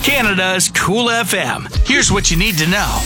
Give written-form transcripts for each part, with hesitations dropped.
Canada's Cool FM. Here's what you need to know.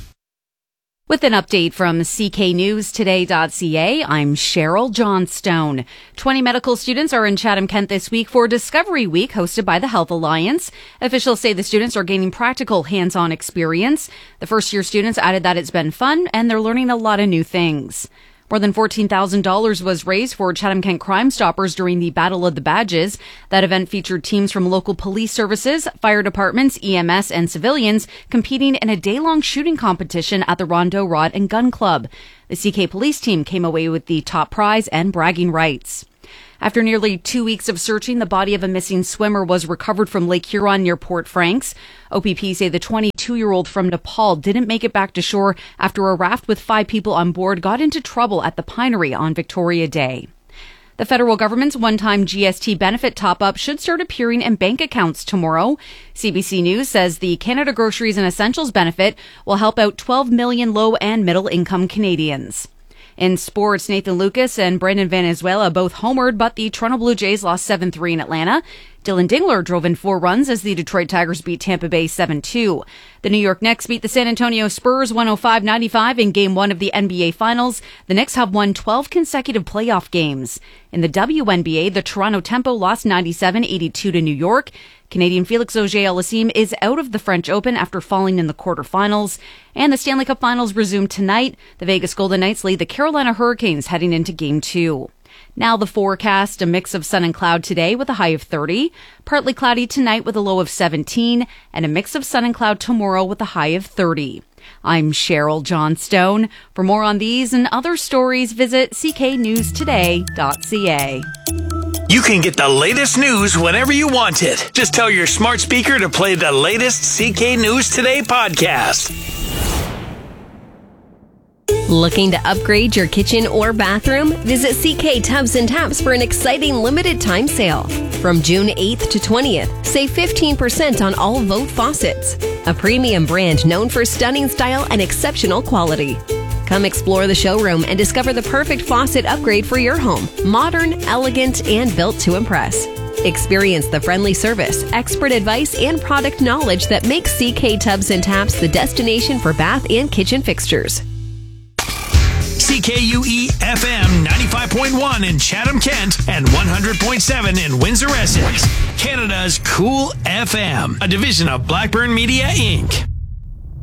With an update from cknewstoday.ca, I'm Cheryl Johnstone. 20 medical students are in Chatham-Kent this week for Discovery Week, hosted by the Health Alliance. Officials say the students are gaining practical hands-on experience. The first-year students added that it's been fun and they're learning a lot of new things. More than $14,000 was raised for Chatham-Kent Crime Stoppers during the Battle of the Badges. That event featured teams from local police services, fire departments, EMS, and civilians competing in a day-long shooting competition at the Rondeau Rod and Gun Club. The CK police team came away with the top prize and bragging rights. After nearly 2 weeks of searching, the body of a missing swimmer was recovered from Lake Huron near Port Franks. OPP say the 22-year-old from Nepal didn't make it back to shore after a raft with 5 people on board got into trouble at the Pinery on Victoria Day. The federal government's one-time GST benefit top-up should start appearing in bank accounts tomorrow. CBC News says the Canada Groceries and Essentials benefit will help out 12 million low- and middle-income Canadians. In sports, Nathan Lucas and Brandon Venezuela both homered, but the Toronto Blue Jays lost 7-3 in Atlanta. Dylan Dingler drove in 4 runs as the Detroit Tigers beat Tampa Bay 7-2. The New York Knicks beat the San Antonio Spurs 105-95 in Game 1 of the NBA Finals. The Knicks have won 12 consecutive playoff games. In the WNBA, the Toronto Tempo lost 97-82 to New York. Canadian Felix Auger-Aliassime is out of the French Open after falling in the quarterfinals. And the Stanley Cup Finals resume tonight. The Vegas Golden Knights lead the Carolina Hurricanes heading into Game 2. Now the forecast, a mix of sun and cloud today with a high of 30, partly cloudy tonight with a low of 17, and a mix of sun and cloud tomorrow with a high of 30. I'm Cheryl Johnstone. For more on these and other stories, visit cknewstoday.ca. You can get the latest news whenever you want it. Just tell your smart speaker to play the latest CK News Today podcast. Looking to upgrade your kitchen or bathroom? Visit CK Tubs and Taps for an exciting limited time sale. From June 8th to 20th, save 15% on all Vote faucets, a premium brand known for stunning style and exceptional quality. Come explore the showroom and discover the perfect faucet upgrade for your home. Modern, elegant, and built to impress. Experience the friendly service, expert advice, and product knowledge that makes CK Tubs and Taps the destination for bath and kitchen fixtures. CKUE FM 95.1 in Chatham-Kent and 100.7 in Windsor, Essex. Canada's Cool FM, a division of Blackburn Media, Inc.